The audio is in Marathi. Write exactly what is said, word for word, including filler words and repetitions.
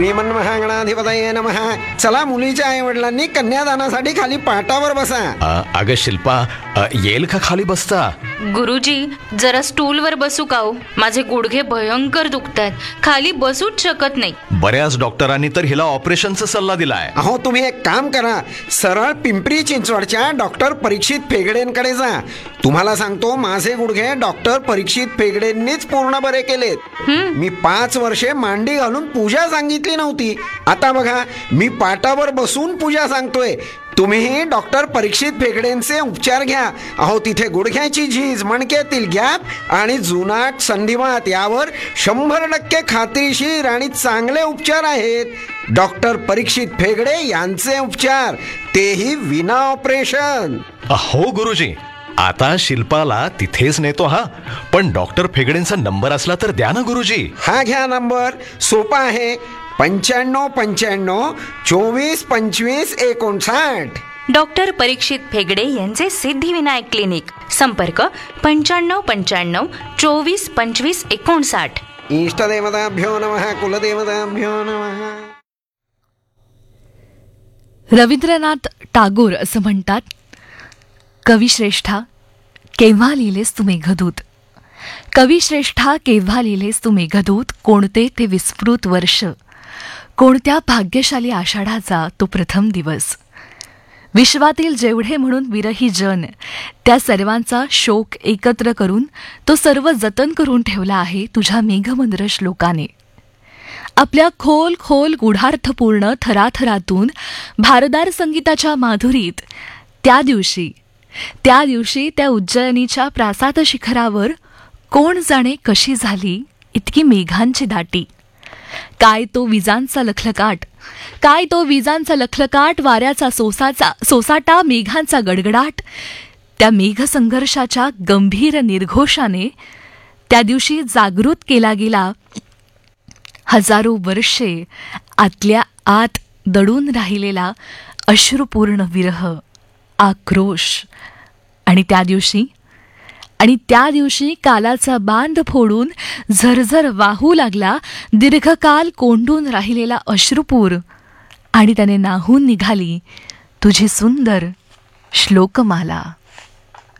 श्रीमन्महागणाधिपतये नमः. चला, मुलीच्या आई वडिलांनी कन्यादानासाठी खाली पाटावर बसा. अ, अगं शिल्पा, अ, येईल का खाली बसता? गुरुजी, जरा स्टूलवर बसू का हो? माझे गुडघे भयंकर दुखतात, खाली बसूच शकत नाही. बऱ्याच डॉक्टरांनी तर हिला ऑपरेशनचा सल्ला दिलाय. अहो, तुम्ही एक काम करा, सरळ पिंपरी चिंचवडच्या डॉक्टर परीक्षित फेगडेंकडे जा. तुम्हाला सांगतो, माझे गुडघे डॉक्टर परीक्षित फेगडेंनीच पूर्ण बरे केलेत. मी पाच वर्षे मांडी घालून पूजा सांगितली नव्हती. आता बघा, मी पाटावर बसून पूजा सांगतोय. तुम्हीही डॉक्टर परीक्षित फेगडेंचे उपचार घ्या. अहो, तिथे गुडघ्याची झीज, मणक्यातील गॅप आणि जुनाट संधिवात यावर शंभर टक्के खात्रीशीर आणि चांगले उपचार आहेत. डॉक्टर परीक्षित फेगडे यांचे उपचार, तेही विना ऑपरेशन. हो गुरुजी, आता शिल्पाला तिथेच नेतो. हा, पण डॉक्टर फेगडेंचा नंबर असला तर द्या ना गुरुजी. हा घ्या नंबर, सोपा आहे. पंच्याण्णव पंच्याण्णव चोवीस पंचवीस एकोणसाठ. डॉक्टर परीक्षित फेगडे यांचे सिद्धिविनायक क्लिनिक. संपर्क पंच्याण्णव पंच्याण्णव चोवीस पंचवीस एकोणसाठ. इष्टदेवताभ्यो नमः, कुलदेवताभ्यो नमः. रवींद्रनाथ टागोर असं म्हणतात, कविश्रेष्ठा केव्हा लिहिलेस तू मेघदूत, कविश्रेष्ठा केव्हा लिहिलेस तू मेघदूत, कोणते ते विस्मृत वर्ष, कोणत्या भाग्यशाली आषाढाचा तो प्रथम दिवस. विश्वातील जेवढे म्हणून विरही जन, त्या सर्वांचा शोक एकत्र करून तो सर्व जतन करून ठेवला आहे तुझ्या मेघमंद्र श्लोकाने. आपल्या खोल खोल गुढार्थपूर्ण थराथरातून भारदार संगीताच्या माधुरीत त्या दिवशी त्या दिवशी त्या उज्जयिनीच्या प्रासाद शिखरावर कोण जाणे कशी झाली इतकी मेघांची दाटी. काय तो विजांचा लखलकाट, काय तो विजांचा लखलकाट, वाऱ्याचा सोसाचा सोसाटा, मेघांचा गडगडाट. त्या मेघसंघर्षाच्या गंभीर निर्घोषाने त्या दिवशी जागृत केला गेला हजारो वर्षे आतल्या आत दडून राहिलेला अश्रुपूर्ण विरह, आक्रोश. आणि त्या दिवशी आणि त्या दिवशी कालाचा बांध फोडून झरझर वाहू लागला दीर्घकाल कोंडून राहिलेला अश्रुपूर. आणि त्याने नाहून निघाली तुझी सुंदर श्लोकमाला.